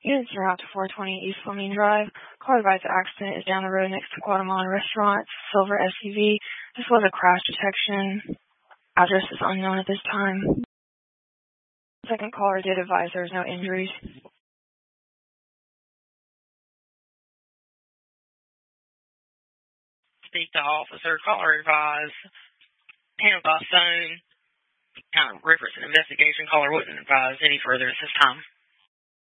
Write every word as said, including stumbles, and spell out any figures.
Units are out to four twenty East Fleming Drive. Caller advised the accident is down the road next to Guatemala Restaurant, Silver S U V. This was a crash detection. Address is unknown at this time. Second caller did advise there was no injuries. Speak to officer. Caller advised. Handled by phone. Kind of reference an investigation. Caller wouldn't advise any further at this time.